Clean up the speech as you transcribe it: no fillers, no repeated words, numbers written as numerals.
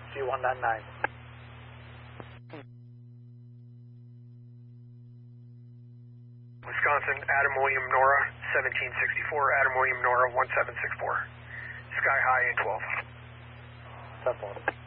G199. Wisconsin, Adam William Nora, 1764, Adam William Nora, 1764. Sky high in 12. 10-4.